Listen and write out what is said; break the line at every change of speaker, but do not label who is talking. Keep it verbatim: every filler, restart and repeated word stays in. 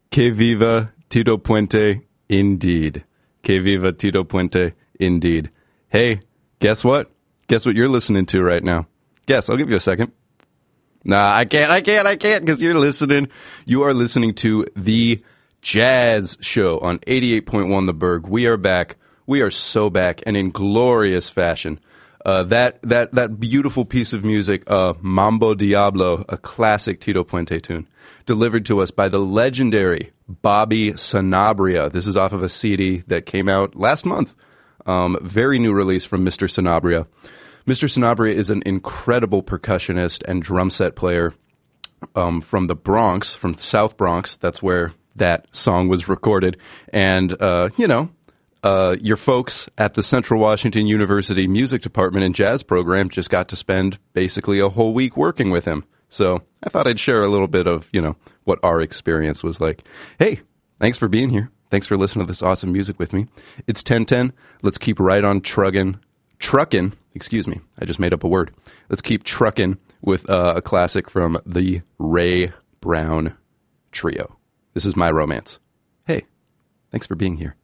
Que viva Tito Puente, indeed. Que viva Tito Puente, indeed. Hey, guess what? Guess what you're listening to right now? Guess, I'll give you a second. Nah, I can't, I can't, I can't, because you're listening. You are listening to The Jazz Show on eighty-eight point one The Berg. We are back. We are so back, and in glorious fashion. Uh, that that that beautiful piece of music, uh, Mambo Diablo, a classic Tito Puente tune, delivered to us by the legendary Bobby Sanabria. This is off of a C D that came out last month. Um, very new release from Mister Sanabria. Mister Sanabria is an incredible percussionist and drum set player um, from the Bronx, from South Bronx. That's where that song was recorded. And, uh, you know, uh, your folks at the Central Washington University Music Department and Jazz Program just got to spend basically a whole week working with him. So I thought I'd share a little bit of, you know, what our experience was like. Hey, thanks for being here. Thanks for listening to this awesome music with me. It's ten ten. Let's keep right on trugging. Truckin', excuse me, I just made up a word. Let's keep truckin' with uh, a classic from the Ray Brown Trio. This is My Romance. Hey, thanks for being here.